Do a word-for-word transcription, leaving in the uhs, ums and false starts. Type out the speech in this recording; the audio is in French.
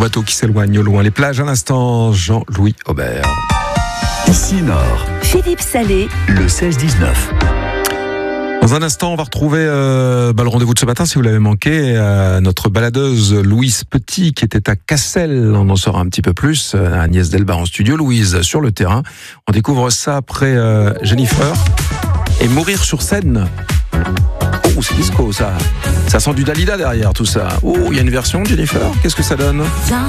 bateau qui s'éloigne au loin. Les plages à l'instant, Jean-Louis Aubert. Ici Nord, Philippe Salé, le seize dix-neuf. Dans un instant, on va retrouver euh, bah, le rendez-vous de ce matin, si vous l'avez manqué, euh, notre baladeuse Louise Petit, qui était à Cassel. On en saura un petit peu plus. Euh, Agnès Delbar en studio, Louise sur le terrain. On découvre ça après euh, Jennifer et Mourir sur scène. Oh, c'est disco, ça. Ça sent du Dalida derrière, tout ça. Oh, il y a une version, Jennifer. Qu'est-ce que ça donne ?